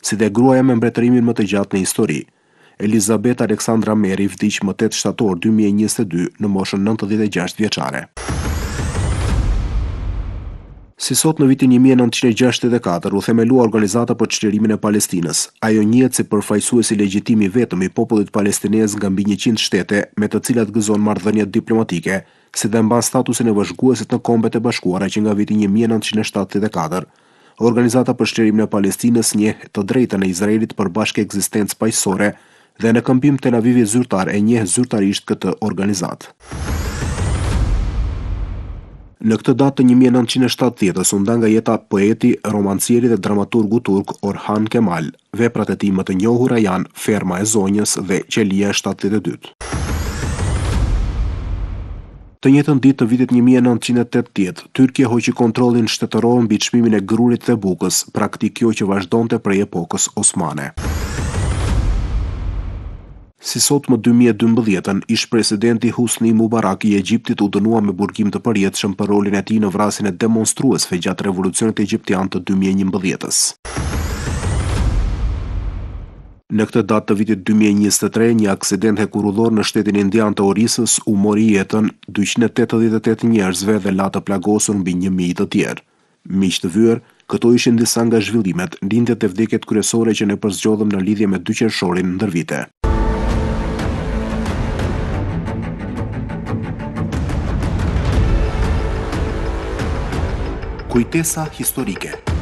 si dhe gruaja me mbretërimin më të gjatë në histori. Elizabeth Alexandra Mary vdiq më 8 shtator 2022 në moshën 96 vjeçare. Si sot në vitin 1964 u themelua Organizata për Çlirimin e Palestinës. Ajo njihet si përfaqësuesi legjitimi i vetëm i popullit palestinez nga mbi 100 shtete me të cilat gëzon marrëdhënie diplomatike, si dhe mban statusin e vëzhguesit në Kombet e Bashkuara që nga viti 1974. Organizata për Çlirimin e Palestinës njeh të drejtën e Izraelit për bashkë ekzistencë paqësore dhe në këmbim Tel Avivi zyrtar e njeh zyrtarisht këtë organizatë. Në këtë datë të 1970-s u nda nga jeta poeti, romancieri dhe dramaturgu turk Orhan Kemal. Veprat e tij më të njohura janë Ferma e Zonjës dhe Qelia e 72. Të njëjtën ditë të vitit 1980, Tyrkia hoqi kontrollin shtetëror mbi çmimin e grurit dhe bukës, praktikë kjo që vazhdonte prej epokës osmane. Si sot më 2012-ën, ish presidenti Husni Mubarak i Egjiptit u dënua me burgim të përjetshëm për rolin e tij në vrasjen e demonstruesve gjatë revolucionit egjiptian të 2011-s. Në këtë datë të vitit 2023, një aksident hekurudhor në shtetin indian të Orisës u mori jetën 288 njerëzve dhe la të plagosur mbi 1000 të tjerë. Miq të vyer, këto ishin disa nga zhvillimet, lindjet e vdekjet kryesore që ne përzgjodhëm në lidhje me 2 qershorin ndër vite. Kujtesa historike.